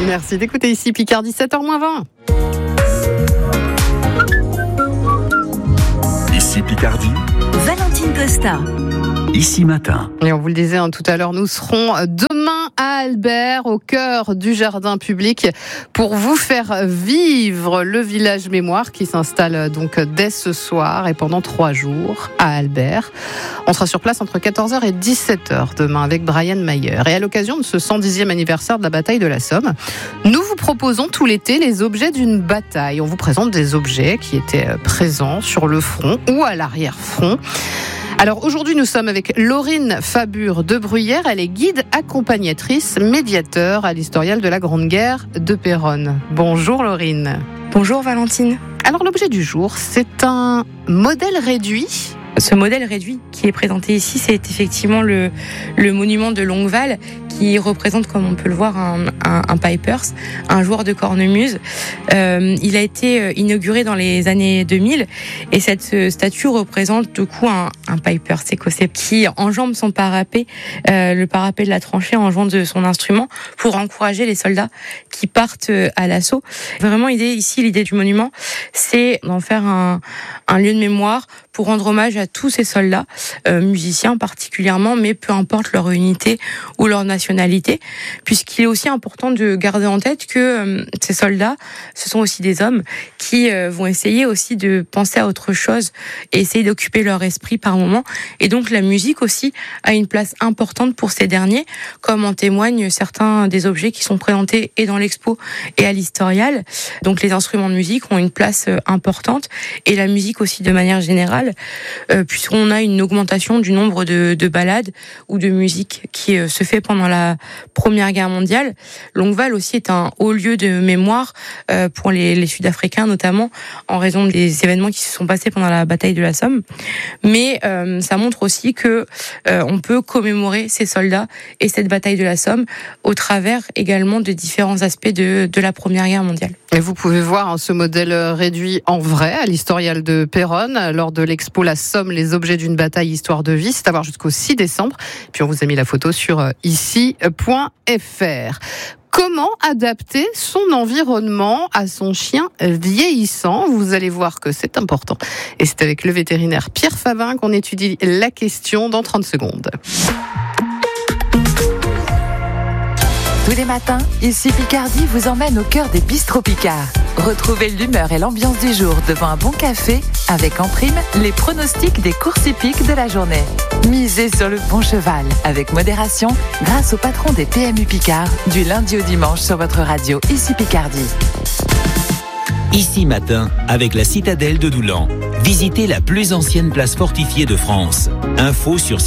Merci d'écouter ici Picardie, 7h-20. Ici Picardie, Valentine Costa. Ici Matin. Et on vous le disait tout à l'heure, nous serons demain à Albert, au cœur du jardin public, pour vous faire vivre le village mémoire qui s'installe donc dès ce soir et pendant 3 jours à Albert. On sera sur place entre 14h et 17h demain avec Brian Mayer. Et à l'occasion de ce 110e anniversaire de la bataille de la Somme, nous vous proposons tout l'été les objets d'une bataille. On vous présente des objets qui étaient présents sur le front ou à l'arrière-front. Alors aujourd'hui, nous sommes avec Laurine Fabure de Bruyères. Elle est guide accompagnatrice, médiateur à l'historial de la Grande Guerre de Péronne. Bonjour Laurine. Bonjour Valentine. Alors l'objet du jour, c'est un modèle réduit. Ce modèle réduit qui est présenté ici, c'est effectivement le monument de Longueval qui représente, comme on peut le voir, un pipers, un joueur de cornemuse. Il a été inauguré dans les années 2000 et cette statue représente du coup un pipers écossais qui enjambe son parapet, le parapet de la tranchée enjambe de son instrument pour encourager les soldats qui partent à l'assaut. Vraiment, l'idée du monument, c'est d'en faire un lieu de mémoire pour rendre hommage à tous ces soldats, musiciens particulièrement, mais peu importe leur unité ou leur nationalité, puisqu'il est aussi important de garder en tête que ces soldats, ce sont aussi des hommes qui vont essayer aussi de penser à autre chose et essayer d'occuper leur esprit par moment. Et donc la musique aussi a une place importante pour ces derniers, comme en témoignent certains des objets qui sont présentés et dans l'expo et à l'historial. Donc les instruments de musique ont une place importante et la musique aussi de manière générale, puisqu'on a une augmentation du nombre de ballades ou de musique qui se fait pendant la Première Guerre mondiale. Longueval aussi est un haut lieu de mémoire pour les Sud-Africains, notamment en raison des événements qui se sont passés pendant la bataille de la Somme. Mais ça montre aussi que on peut commémorer ces soldats et cette bataille de la Somme au travers également de différents aspects de la Première Guerre mondiale. Et vous pouvez voir ce modèle réduit en vrai à l'historial de Péronne lors de l'expo La Somme, les objets d'une bataille, histoire de vie. C'est à voir jusqu'au 6 décembre. Puis on vous a mis la photo sur ici.fr. Comment adapter son environnement à son chien vieillissant ? Vous allez voir que c'est important. Et c'est avec le vétérinaire Pierre Fabin qu'on étudie la question dans 30 secondes. Tous les matins, ici Picardie vous emmène au cœur des bistrots Picard. Retrouvez l'humeur et l'ambiance du jour devant un bon café avec en prime les pronostics des courses hippiques de la journée. Misez sur le bon cheval avec modération grâce au patron des PMU Picard du lundi au dimanche sur votre radio Ici Picardie. Ici Matin avec la citadelle de Doulan. Visitez la plus ancienne place fortifiée de France. Info sur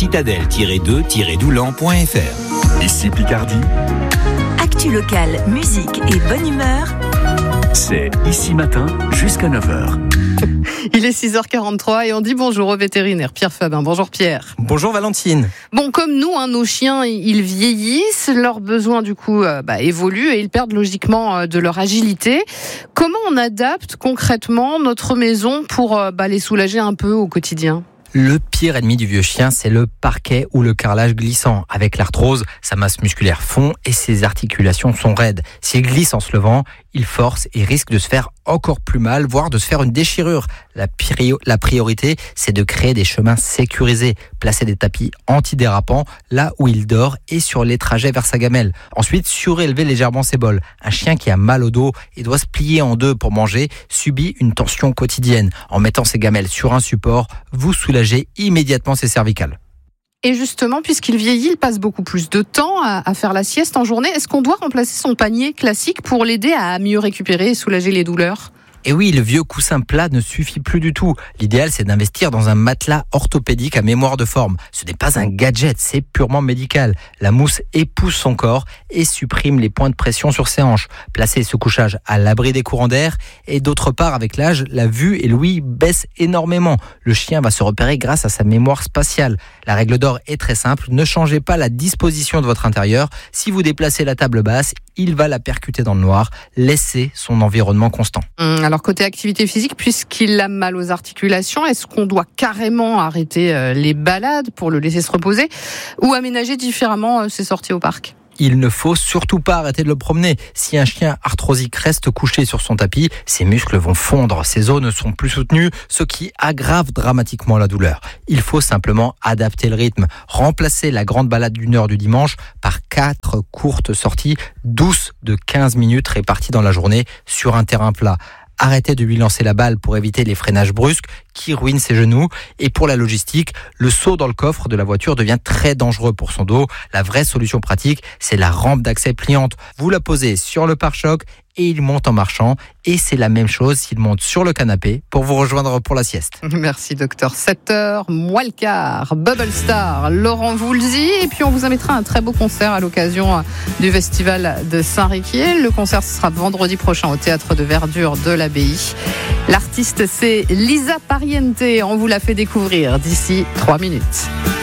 citadelle-2-doulan.fr. Ici Picardie, Actu locale, musique et bonne humeur. c'est Ici Matin jusqu'à 9h. Il est 6h43 et on dit bonjour au vétérinaire Pierre Fabin. Bonjour Pierre. Bonjour Valentine. Bon, comme nous, nos chiens, ils vieillissent, leurs besoins du coup évoluent et ils perdent logiquement de leur agilité. Comment on adapte concrètement notre maison pour les soulager un peu au quotidien ? Le pire ennemi du vieux chien, c'est le parquet ou le carrelage glissant. Avec l'arthrose, sa masse musculaire fond et ses articulations sont raides. S'il glisse en se levant, il force et risque de se faire encore plus mal, voire de se faire une déchirure. La priorité, c'est de créer des chemins sécurisés, placer des tapis antidérapants là où il dort et sur les trajets vers sa gamelle. Ensuite, surélever légèrement ses bols. Un chien qui a mal au dos et doit se plier en deux pour manger subit une tension quotidienne. En mettant ses gamelles sur un support, vous soulagez immédiatement ses cervicales. Et justement, puisqu'il vieillit, il passe beaucoup plus de temps à faire la sieste en journée. Est-ce qu'on doit remplacer son panier classique pour l'aider à mieux récupérer et soulager les douleurs ? Et oui, le vieux coussin plat ne suffit plus du tout. L'idéal, c'est d'investir dans un matelas orthopédique à mémoire de forme. Ce n'est pas un gadget, c'est purement médical. La mousse épouse son corps et supprime les points de pression sur ses hanches. Placez ce couchage à l'abri des courants d'air. Et d'autre part, avec l'âge, la vue et l'ouïe baissent énormément. Le chien va se repérer grâce à sa mémoire spatiale. La règle d'or est très simple, ne changez pas la disposition de votre intérieur. Si vous déplacez la table basse, il va la percuter dans le noir. Laissez son environnement constant. Alors côté activité physique, puisqu'il a mal aux articulations, est-ce qu'on doit carrément arrêter les balades pour le laisser se reposer ou aménager différemment ses sorties au parc ? Il ne faut surtout pas arrêter de le promener. Si un chien arthrosique reste couché sur son tapis, ses muscles vont fondre, ses os ne sont plus soutenus, ce qui aggrave dramatiquement la douleur. Il faut simplement adapter le rythme, remplacer la grande balade d'1 heure du dimanche par 4 courtes sorties douces de 15 minutes réparties dans la journée sur un terrain plat. Arrêtez de lui lancer la balle pour éviter les freinages brusques qui ruinent ses genoux. Et pour la logistique, le saut dans le coffre de la voiture devient très dangereux pour son dos. La vraie solution pratique, c'est la rampe d'accès pliante. Vous la posez sur le pare-choc et il monte en marchant. Et c'est la même chose s'il monte sur le canapé pour vous rejoindre pour la sieste. Merci docteur. 7h, moins le quart, Bubble Star, Laurent Voulzy. Et puis on vous invitera à un très beau concert à l'occasion du festival de Saint-Riquier. Le concert sera vendredi prochain au Théâtre de Verdure de l'Abbaye. L'artiste, c'est Lisa Pariente. On vous la fait découvrir d'ici 3 minutes.